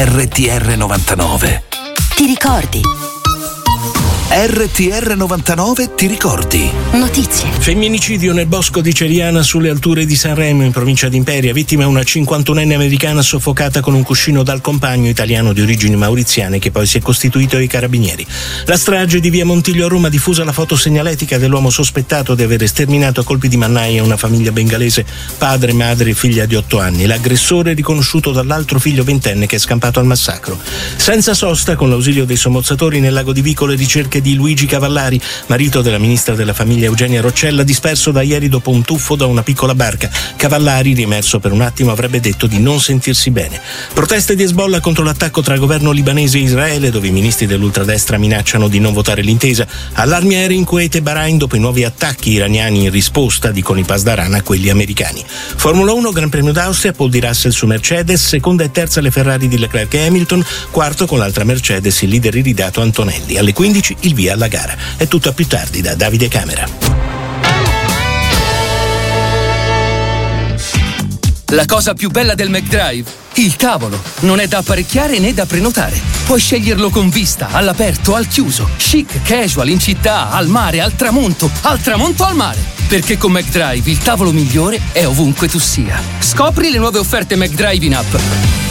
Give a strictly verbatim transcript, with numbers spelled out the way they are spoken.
R T R novantanove. Ti ricordi? R T R novantanove ti ricordi? Notizie. Femminicidio nel bosco di Ceriana sulle alture di Sanremo in provincia di Imperia. Vittima una cinquantunenne americana soffocata con un cuscino dal compagno italiano di origini mauriziane che poi si è costituito ai carabinieri. La strage di via Montiglio a Roma, diffusa la foto segnaletica dell'uomo sospettato di aver sterminato a colpi di mannaia una famiglia bengalese, padre, madre e figlia di otto anni. L'aggressore riconosciuto dall'altro figlio ventenne che è scampato al massacro. Senza sosta, con l'ausilio dei sommozzatori, nel lago di Vico le ricerche di Luigi Cavallari, marito della ministra della famiglia Eugenia Roccella, disperso da ieri dopo un tuffo da una piccola barca. Cavallari, riemerso per un attimo, avrebbe detto di non sentirsi bene. Proteste di Hezbollah contro l'attacco tra governo libanese e Israele, dove i ministri dell'ultradestra minacciano di non votare l'intesa. Allarmi aerei in Kuwait e Bahrain dopo i nuovi attacchi iraniani in risposta, dicono i Pasdaran, a quelli americani. Formula uno, Gran Premio d'Austria, Paul di Russell su Mercedes, seconda e terza le Ferrari di Leclerc e Hamilton, quarto con l'altra Mercedes il leader iridato Antonelli. Alle quindici il via alla gara. È tutto a più tardi da Davide Camera. La cosa più bella del McDrive? Il tavolo. Non è da apparecchiare né da prenotare. Puoi sceglierlo con vista, all'aperto, al chiuso, chic, casual, in città, al mare, al tramonto, al tramonto al mare. Perché con McDrive il tavolo migliore è ovunque tu sia. Scopri le nuove offerte McDrive in app.